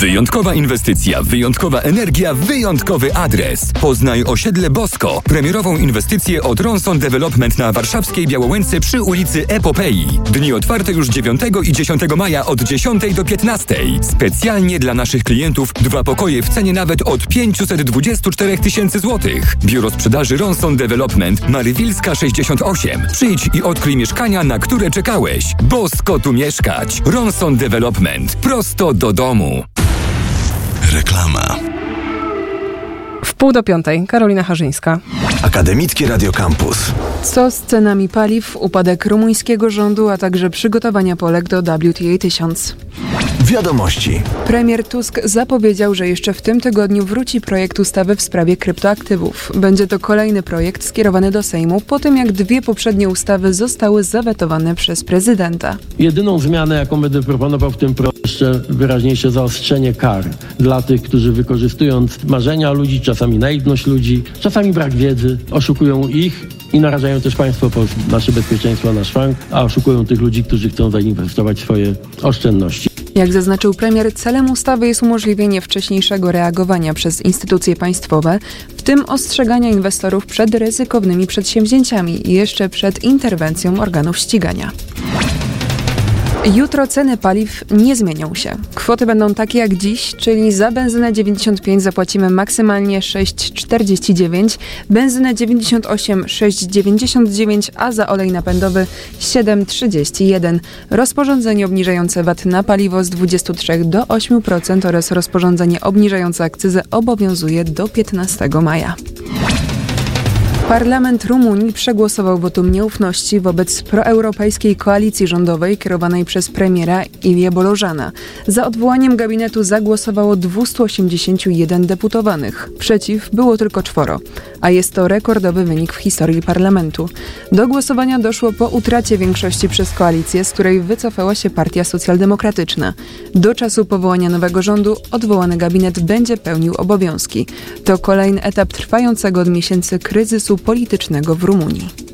Wyjątkowa inwestycja, wyjątkowa energia, wyjątkowy adres. Poznaj osiedle Bosko. Premierową inwestycję od Ronson Development na warszawskiej Białołęce przy ulicy Epopei. Dni otwarte już 9 i 10 maja od 10 do 15. Specjalnie dla naszych klientów 2 pokoje w cenie nawet od 524 000 złotych. Biuro sprzedaży Ronson Development, Marywilska 68. Przyjdź i odkryj mieszkania, na które czekałeś. Bosko tu mieszkać. Ronson Development. Prosto do domu. Reklama. 4:45. Karolina Harzyńska. Akademickie Radio Campus. Co z cenami paliw, upadek rumuńskiego rządu, a także przygotowania Polek do WTA 1000. Wiadomości. Premier Tusk zapowiedział, że jeszcze w tym tygodniu wróci projekt ustawy w sprawie kryptoaktywów. Będzie to kolejny projekt skierowany do Sejmu po tym, jak 2 poprzednie ustawy zostały zawetowane przez prezydenta. Jedyną zmianę, jaką będę proponował w tym projekcie, jeszcze wyraźniejsze zaostrzenie kar dla tych, którzy wykorzystując marzenia ludzi, czasami naiwność ludzi, czasami brak wiedzy, oszukują ich i narażają też państwo polskie, nasze bezpieczeństwo na szwank, a oszukują tych ludzi, którzy chcą zainwestować swoje oszczędności. Jak zaznaczył premier, celem ustawy jest umożliwienie wcześniejszego reagowania przez instytucje państwowe, w tym ostrzegania inwestorów przed ryzykownymi przedsięwzięciami i jeszcze przed interwencją organów ścigania. Jutro ceny paliw nie zmienią się. Kwoty będą takie jak dziś, czyli za benzynę 95 zapłacimy maksymalnie 6,49, benzynę 98 6,99, a za olej napędowy 7,31. Rozporządzenie obniżające VAT na paliwo z 23 do 8% oraz rozporządzenie obniżające akcyzę obowiązuje do 15 maja. Parlament Rumunii przegłosował wotum nieufności wobec proeuropejskiej koalicji rządowej kierowanej przez premiera Ilie Bolożana. Za odwołaniem gabinetu zagłosowało 281 deputowanych. Przeciw było tylko 4, a jest to rekordowy wynik w historii parlamentu. Do głosowania doszło po utracie większości przez koalicję, z której wycofała się Partia Socjaldemokratyczna. Do czasu powołania nowego rządu odwołany gabinet będzie pełnił obowiązki. To kolejny etap trwającego od miesięcy kryzysu politycznego w Rumunii.